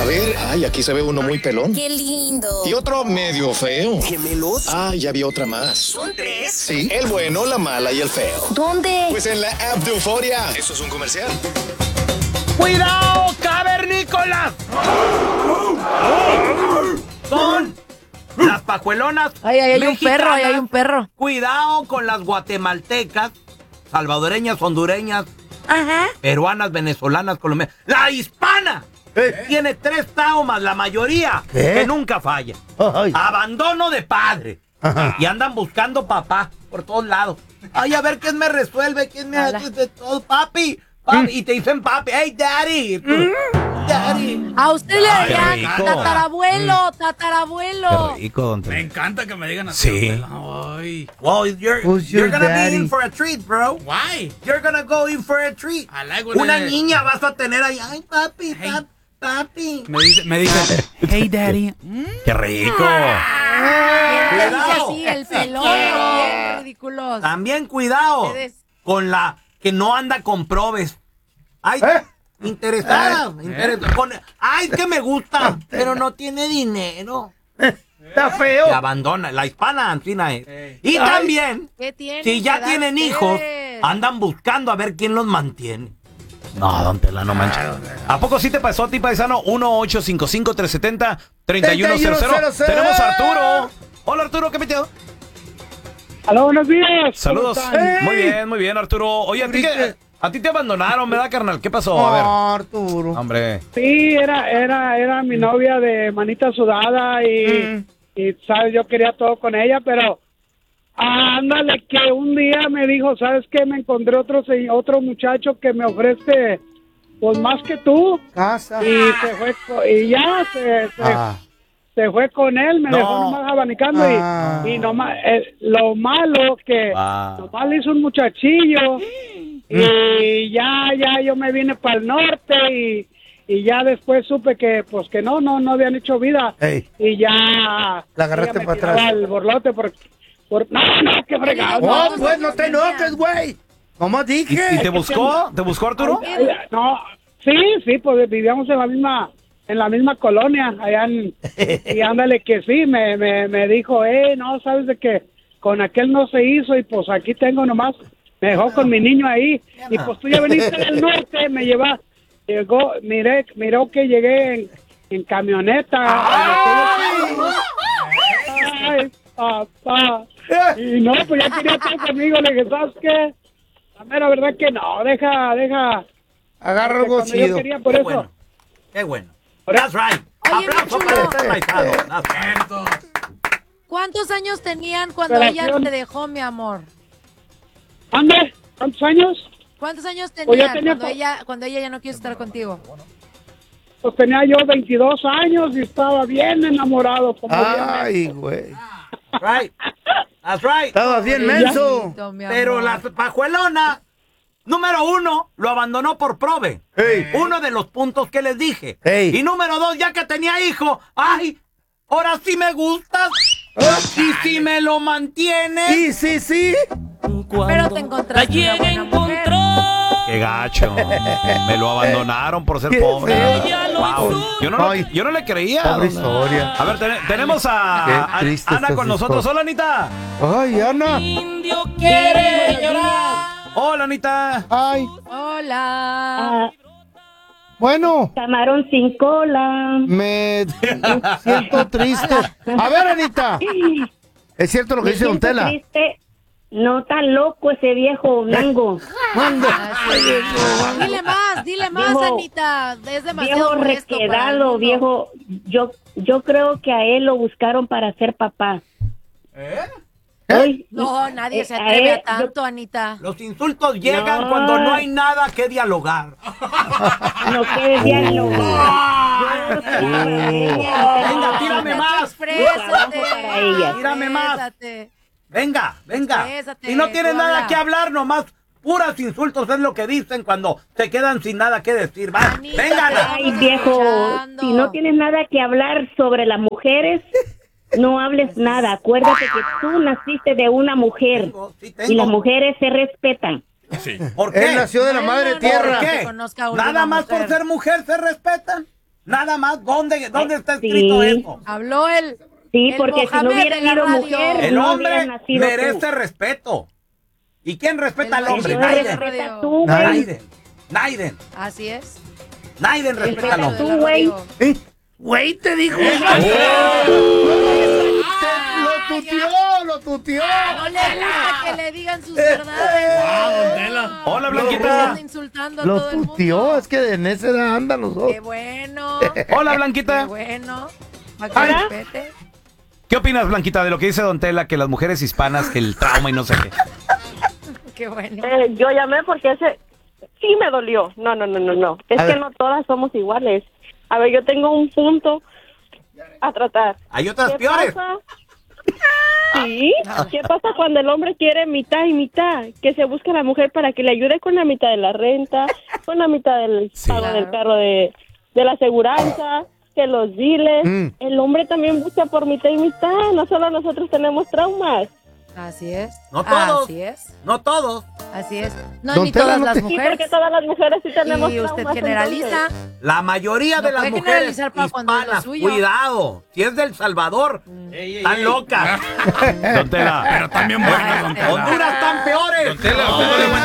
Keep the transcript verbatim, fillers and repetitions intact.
A ver, ay, aquí se ve uno muy pelón. ¡Qué lindo! Y otro medio feo. ¿Gemelos? Ah, ya vi otra más. ¿Son tres? Sí, el bueno, la mala y el feo. ¿Dónde? Pues en la app de Euforia. ¿Eso es un comercial? ¡Cuidado, cavernícolas! Son las pajuelonas. Ay, ay, hay un mexicanas. perro, ay, hay un perro. Cuidado con las guatemaltecas, salvadoreñas, hondureñas, Ajá. peruanas, venezolanas, colombianas. ¡La hispana! ¿Eh? Tiene tres traumas, la mayoría, ¿Qué? que nunca falla. Ay. Abandono de padre. Ajá. Y andan buscando papá por todos lados. Ay, a ver quién me resuelve, quién me Ala. hace de todo. Papi, papi. Y te dicen papi. Hey, daddy. Daddy. A usted le Ay, qué dirían rico. tatarabuelo, tatarabuelo. rico, don Me encanta que me digan así. Sí. Ay. Well, you're, Who's you're your gonna daddy? be in for a treat, bro. Why? You're gonna go in for a treat. I like when Una they- niña vas a tener ahí. Ay, papi, Hey. papi, papi. Me dice, me dice, hey daddy. ¡Qué rico! Dice Cuidado. así, el pelón, bien ridículos. También cuidado Ustedes. con la que no anda con probes. Ay, ¿Eh? interesada. interesa- con- ay, que me gusta, pero no tiene dinero. Está feo. Se abandona. La hispana ancina es. Ey. Y Ay. también, ¿Qué tienen si ya que dar tienen ustedes? hijos, andan buscando a ver quién los mantiene. No, don Tela, no manches. ¿A poco sí te pasó a ti, paisano? uno ocho cinco cinco, tres siete cero, tres uno cero cero. Tenemos a Arturo. Hola, Arturo, ¿qué metido? Aló, buenos días. Saludos. ¿Cómo están? Muy bien, muy bien, Arturo. Oye, a ti, que- a ti te abandonaron, ¿verdad, carnal? ¿Qué pasó? A ver. No, Arturo. Hombre. Sí, era, era, era mi novia de manita sudada y, y, sabes, yo quería todo con ella, pero ándale que un día me dijo, ¿sabes qué? Me encontré otro se- otro muchacho que me ofrece pues más que tú Casa. y se fue co- y ya se, se, Ah. se fue con él, me No. dejó nomás abanicando y- Ah. y, nomás eh, lo malo que Ah. nomás le hizo un muchachillo y ya ya yo me vine para el norte y, y ya después supe que pues que no no no habían hecho vida Ey. y ya La agarraste ella me para tiraba atrás. el borlote por, por no no qué fregado Oh, no, pues no te enojes, güey. ¿Cómo ¿Y, dije? y te buscó? ¿Te buscó, Arturo? Ay, no, sí, sí, pues vivíamos en la misma en la misma colonia, allá en, y ándale que sí, me, me, me dijo, eh, no, sabes de que con aquel no se hizo y pues aquí tengo nomás, me dejó con mi niño ahí y pues tú ya veniste del norte, me llevas, llegó, miré, miró que llegué en, en camioneta. Ay, papá. Y no, pues ya quería estar conmigo, le dije, ¿sabes qué? La mera verdad que no, deja, deja. Agarra que algo cuando yo chido. quería por Qué eso. bueno. Qué bueno. That's right. Oye, Aplauso mi para chulo. este paisano. That's right. Cierto. ¿Cuántos años tenían cuando Operación. ella te dejó, mi amor? ¿Ande? ¿Cuántos años? ¿Cuántos años Pues tenían ya tenía cuando pa- ella cuando ella ya no quiso estar contigo? Pues tenía yo veintidós años y estaba bien enamorado. Como Ay, güey. That's right. That's right. Estabas bien menso. Pobrecito, mi Pero amor. la pajuelona, número uno, lo abandonó por prove. Ey. Uno de los puntos que les dije. Ey. Y número dos, ya que tenía hijo, ay, ahora sí me gustas. Y si me lo mantienes. Sí, sí, sí. Pero te encontraste una buena mujer. Qué gacho. Me lo abandonaron por ser Qué pobre. feo. Wow. Yo, no lo- Ay. yo no le creía. Pobre Don- historia. A ver, ten- tenemos a, Qué a- triste Ana estas con nosotros. historias. Hola, Anita. Ay, Ana. quiere llorar. Hola, Anita. Ay, Hola. bueno, Camarón sin cola. me siento triste. A ver, Anita. ¿Es cierto lo que Me dice Don siento Tela? triste. No está loco ese viejo mango. Manda. Dile más, dile más, Viejo- Anita. Es demasiado Viejo molesto para el requedado, mundo. viejo. Yo yo creo que a él lo buscaron para ser papá. ¿Eh? No, nadie Eh, se a atreve él, a tanto, Anita. Los insultos llegan No. cuando no hay nada que dialogar. No quiere dialogar. Venga, tírame más. Exprésate. para ella. Tírame más. Exprésate. Venga, venga. Exprésate, Si no tienes tú nada habla. que hablar, nomás puras insultos es lo que dicen cuando se quedan sin nada que decir. Va, Anita, venga, Ana. Ay, viejo, escuchando. si no tienes nada que hablar sobre las mujeres, no hables nada. Acuérdate que tú naciste de una mujer Tengo, sí tengo. y las mujeres se respetan. ¿Por qué? Él nació de la madre No, ¿Por tierra. que qué? conozca a una Nada más mujer. por ser mujer se respetan. Nada más, ¿dónde, dónde está escrito Sí. eso? Habló el. Sí, el porque si no Mohamed hubiera de la sido radio. mujer, El no hombre hubieras nacido merece tú. respeto. ¿Y quién respeta El al hombre? maestro de Naiden. la Respeta tú, güey. Naiden. Naiden. Así es. Naiden respeta al Respeta hombre. tú, güey. ¿Eh? Güey, te dijo. Lo tuteó, lo tuteó. No le gusta que le digan sus verdades. Hola, No, Blanquita. anda insultando a Lo todo el mundo. tuteó, es que en esa edad andan los dos. Qué bueno. Hola, Qué Blanquita. bueno. Para que Hola. respete. ¿Qué opinas, Blanquita, de lo que dice Don Tela, que las mujeres hispanas, que el trauma y no sé qué? Qué bueno. Eh, yo llamé porque ese sí me dolió. No, no, no, no, no. Es A que ver. no todas somos iguales. A ver, yo tengo un punto a tratar. Hay otras ¿Qué peores. pasa? Sí. ¿Qué pasa cuando el hombre quiere mitad y mitad? Que se busca a la mujer para que le ayude con la mitad de la renta, con la mitad del Sí. pago del carro de, de la aseguranza, que los diles. Mm. El hombre también busca por mitad y mitad. No solo nosotros tenemos traumas. Así es. No todos. Así es. No todos. Así es. No, Don ni Tela, todas no las te- Sí, mujeres. porque todas las mujeres sí tenemos Y usted traumas, generaliza. entonces. La mayoría No de las puede mujeres generalizar para cuando es lo hispanas, suyo. cuidado, si es del Salvador, están locas. Don Tela. Pero también buena, don Tela. Honduras están peores. Don Tela, póngale buen